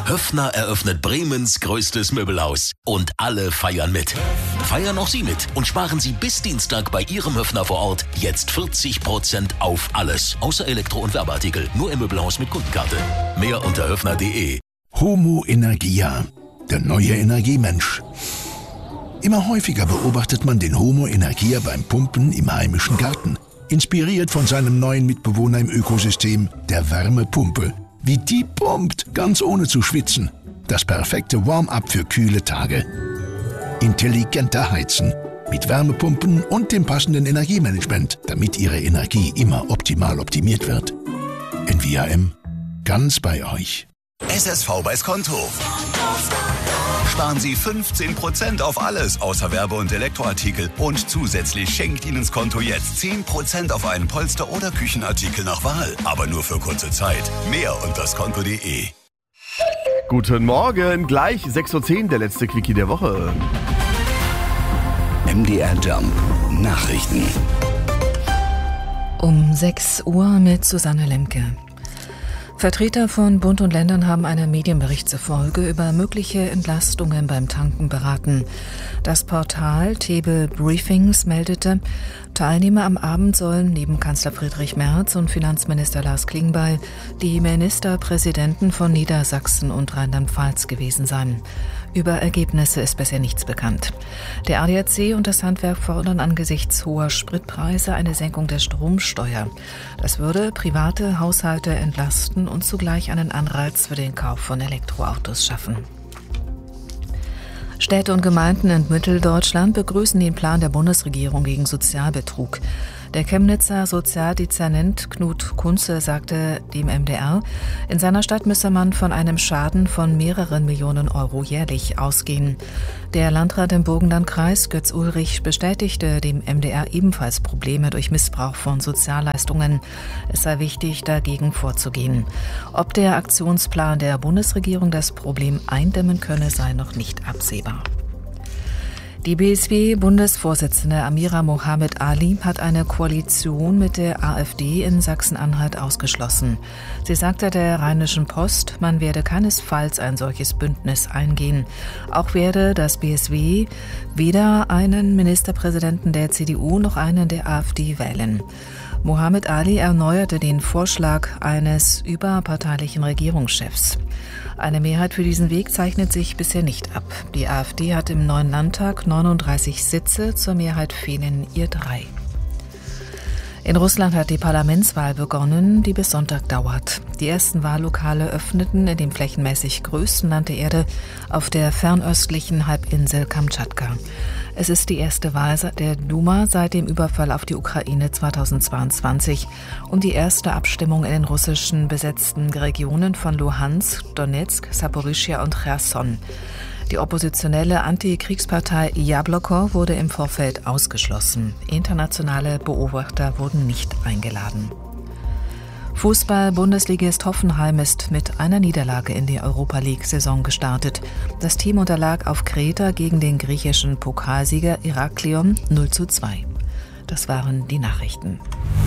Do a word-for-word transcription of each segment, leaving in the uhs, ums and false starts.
Höffner eröffnet Bremens größtes Möbelhaus. Und alle feiern mit. Feiern auch Sie mit und sparen Sie bis Dienstag bei Ihrem Höffner vor Ort jetzt vierzig Prozent auf alles. Außer Elektro- und Werbeartikel. Nur im Möbelhaus mit Kundenkarte. Mehr unter höffner punkt de. Homo Energia, der neue Energiemensch. Immer häufiger beobachtet man den Homo Energia beim Pumpen im heimischen Garten. Inspiriert von seinem neuen Mitbewohner im Ökosystem, der Wärmepumpe. Wie die pumpt, ganz ohne zu schwitzen. Das perfekte Warm-up für kühle Tage. Intelligenter Heizen. Mit Wärmepumpen und dem passenden Energiemanagement, damit Ihre Energie immer optimal optimiert wird. N V A M. Ganz bei euch. S S V bei's Konto. Sparen Sie fünfzehn Prozent auf alles außer Werbe- und Elektroartikel. Und zusätzlich schenkt Ihnen das Konto jetzt zehn Prozent auf einen Polster- oder Küchenartikel nach Wahl. Aber nur für kurze Zeit. Mehr unter skonto punkt de. Guten Morgen, gleich sechs Uhr zehn, der letzte Quickie der Woche. M D R Jump Nachrichten. Um sechs Uhr mit Susanne Lemke. Vertreter von Bund und Ländern haben einem Medienbericht zufolge über mögliche Entlastungen beim Tanken beraten. Das Portal Table Briefings meldete, Teilnehmer am Abend sollen neben Kanzler Friedrich Merz und Finanzminister Lars Klingbeil die Ministerpräsidenten von Niedersachsen und Rheinland-Pfalz gewesen sein. Über Ergebnisse ist bisher nichts bekannt. Der A D A C und das Handwerk fordern angesichts hoher Spritpreise eine Senkung der Stromsteuer. Das würde private Haushalte entlasten und zugleich einen Anreiz für den Kauf von Elektroautos schaffen. Städte und Gemeinden in Mitteldeutschland begrüßen den Plan der Bundesregierung gegen Sozialbetrug. Der Chemnitzer Sozialdezernent Knut Kunze sagte dem M D R, in seiner Stadt müsse man von einem Schaden von mehreren Millionen Euro jährlich ausgehen. Der Landrat im Burgenlandkreis, Götz Ulrich, bestätigte dem M D R ebenfalls Probleme durch Missbrauch von Sozialleistungen. Es sei wichtig, dagegen vorzugehen. Ob der Aktionsplan der Bundesregierung das Problem eindämmen könne, sei noch nicht absehbar. Die B S W-Bundesvorsitzende Amira Mohamed Ali hat eine Koalition mit der AfD in Sachsen-Anhalt ausgeschlossen. Sie sagte der Rheinischen Post, man werde keinesfalls ein solches Bündnis eingehen. Auch werde das B S W weder einen Ministerpräsidenten der C D U noch einen der AfD wählen. Mohamed Ali erneuerte den Vorschlag eines überparteilichen Regierungschefs. Eine Mehrheit für diesen Weg zeichnet sich bisher nicht ab. Die AfD hat im neuen Landtag neununddreißig Sitze, zur Mehrheit fehlen ihr drei. In Russland hat die Parlamentswahl begonnen, die bis Sonntag dauert. Die ersten Wahllokale öffneten in dem flächenmäßig größten Land der Erde auf der fernöstlichen Halbinsel Kamtschatka. Es ist die erste Wahl der Duma seit dem Überfall auf die Ukraine zweitausendzweiundzwanzig und die erste Abstimmung in den russischen besetzten Regionen von Luhansk, Donetsk, Saporischschja und Cherson. Die oppositionelle Antikriegspartei Jabloko wurde im Vorfeld ausgeschlossen. Internationale Beobachter wurden nicht eingeladen. Fußball-Bundesligist Hoffenheim ist mit einer Niederlage in die Europa-League-Saison gestartet. Das Team unterlag auf Kreta gegen den griechischen Pokalsieger Heraklion null zu zwei. Das waren die Nachrichten.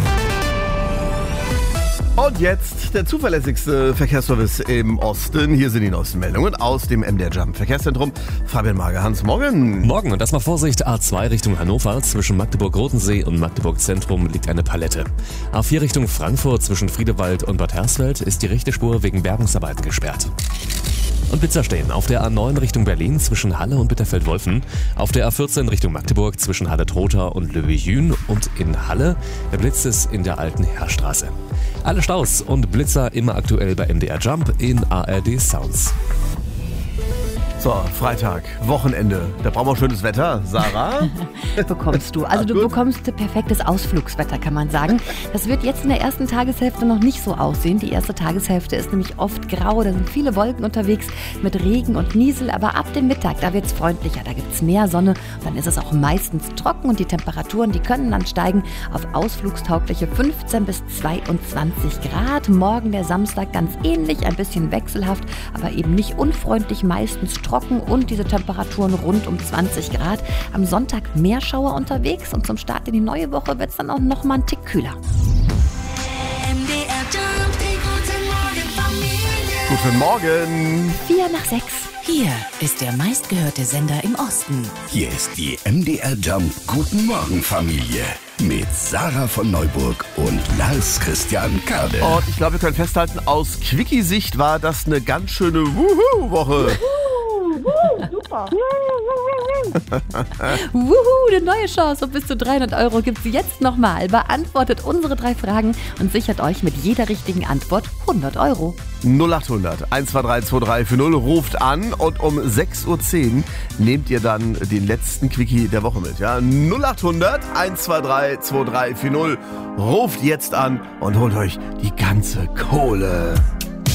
Und jetzt der zuverlässigste Verkehrsservice im Osten. Hier sind die neuesten Meldungen aus dem M D R Jump Verkehrszentrum. Fabian Magerhans, morgen. Morgen und das mal Vorsicht, A zwei Richtung Hannover. Zwischen Magdeburg-Rotensee und Magdeburg-Zentrum liegt eine Palette. A vier Richtung Frankfurt zwischen Friedewald und Bad Hersfeld ist die rechte Spur wegen Bergungsarbeiten gesperrt. Und Blitzer stehen auf der A neun Richtung Berlin zwischen Halle und Bitterfeld-Wolfen, auf der A vierzehn Richtung Magdeburg zwischen Halle-Trotha und Löwe-Jühn und in Halle. Der Blitz ist in der alten Heerstraße. Alle Staus und Blitzer immer aktuell bei M D R Jump in A R D Sounds. So, Freitag, Wochenende. Da brauchen wir schönes Wetter. Sarah? Bekommst du. Also du bekommst perfektes Ausflugswetter, kann man sagen. Das wird jetzt in der ersten Tageshälfte noch nicht so aussehen. Die erste Tageshälfte ist nämlich oft grau. Da sind viele Wolken unterwegs mit Regen und Niesel. Aber ab dem Mittag, da wird es freundlicher. Da gibt es mehr Sonne. Und dann ist es auch meistens trocken. Und die Temperaturen, die können dann steigen auf ausflugstaugliche fünfzehn bis zweiundzwanzig Grad. Morgen der Samstag ganz ähnlich, ein bisschen wechselhaft, aber eben nicht unfreundlich, meistens trocken. Und diese Temperaturen rund um zwanzig Grad. Am Sonntag mehr Schauer unterwegs und zum Start in die neue Woche wird es dann auch noch mal einen Tick kühler. Gut, Guten Morgen. Vier nach sechs. Hier ist der meistgehörte Sender im Osten. Hier ist die M D R Jump Guten Morgen Familie mit Sarah von Neuburg und Lars Christian Kade. Und ich glaube, wir können festhalten, aus Quickie-Sicht war das eine ganz schöne Wuhu-Woche. Super. Wuhu, eine neue Chance und bis zu dreihundert Euro gibt es jetzt nochmal. Beantwortet unsere drei Fragen und sichert euch mit jeder richtigen Antwort hundert Euro. null acht hundert eins zwei drei zwei drei vier null ruft an und um sechs Uhr zehn nehmt ihr dann den letzten Quickie der Woche mit. Ja? null acht hundert eins zwei drei zwei drei vier null ruft jetzt an und holt euch die ganze Kohle.